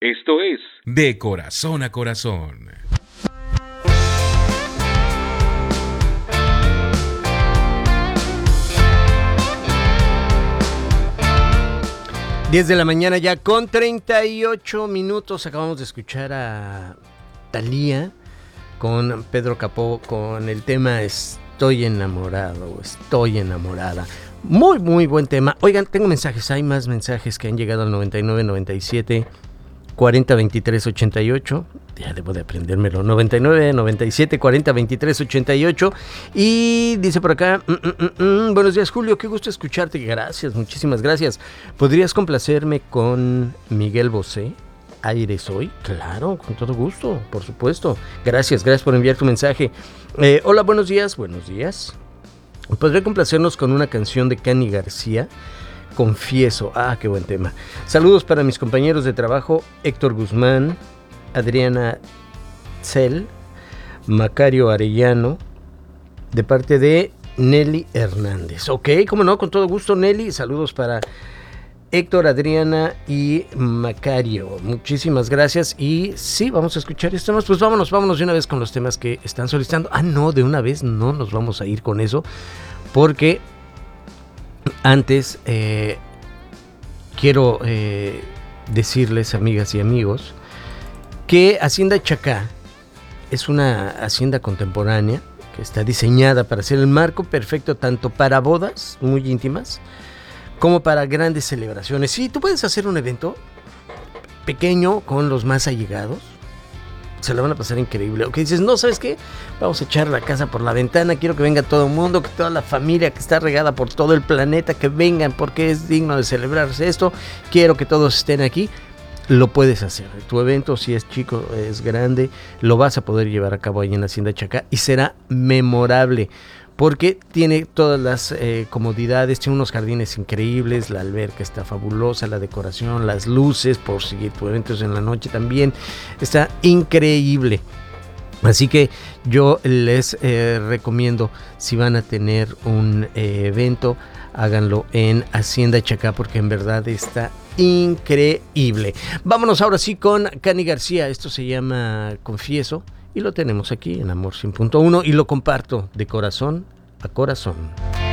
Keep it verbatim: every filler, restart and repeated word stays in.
Esto es De Corazón a Corazón. diez de la mañana ya con treinta y ocho minutos. Acabamos de escuchar a Thalía con Pedro Capó con el tema Estoy enamorado o Estoy enamorada. Muy, muy buen tema. Oigan, tengo mensajes. Hay más mensajes que han llegado al noventa y nueve, noventa y siete, cuarenta, veintitrés, ochenta y ocho. Ya debo de aprendérmelo. noventa y nueve, noventa y siete, cuarenta, veintitrés, ochenta y ocho. Y dice por acá, mm, mm, mm, mm, buenos días, Julio, qué gusto escucharte. Gracias, muchísimas gracias. ¿Podrías complacerme con Miguel Bosé? ¿Aire soy? Claro, con todo gusto, por supuesto. Gracias, gracias por enviar tu mensaje. Eh, hola, buenos días, buenos días. ¿Podría complacernos con una canción de Cani García? Confieso. Ah, qué buen tema. Saludos para mis compañeros de trabajo, Héctor Guzmán, Adriana Tzel, Macario Arellano, de parte de Nelly Hernández. Ok, cómo no, con todo gusto, Nelly. Saludos para Héctor, Adriana y Macario. Muchísimas gracias. Y sí, vamos a escuchar estos temas. Pues vámonos, vámonos de una vez con los temas que están solicitando. Ah, no, de una vez no nos vamos a ir con eso, porque antes eh, quiero eh, decirles, amigas y amigos, que Hacienda Chacá es una hacienda contemporánea que está diseñada para ser el marco perfecto tanto para bodas muy íntimas como para grandes celebraciones. Sí, tú puedes hacer un evento pequeño con los más allegados, se la van a pasar increíble. O que dices, no, ¿sabes qué? Vamos a echar la casa por la ventana, quiero que venga todo el mundo, que toda la familia que está regada por todo el planeta, que vengan porque es digno de celebrarse esto, quiero que todos estén aquí. Lo puedes hacer. Tu evento, si es chico, es grande, lo vas a poder llevar a cabo ahí en la Hacienda Chacá y será memorable, porque tiene todas las eh, comodidades, tiene unos jardines increíbles, la alberca está fabulosa, la decoración, las luces, por si tu evento es en la noche también, está increíble. Así que yo les eh, recomiendo, si van a tener un eh, evento, háganlo en Hacienda Chacá, porque en verdad está increíble. Vámonos ahora sí con Cani García, esto se llama Confieso, y lo tenemos aquí en Amor cien punto uno y lo comparto de corazón a corazón.